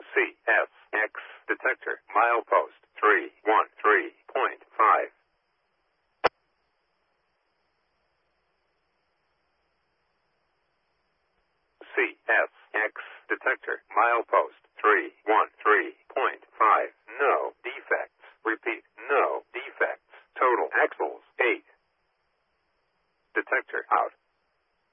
CSX detector milepost 313.5. CSX detector milepost 313.5. No defects. Repeat, no defects. Total axles 8. Detector out.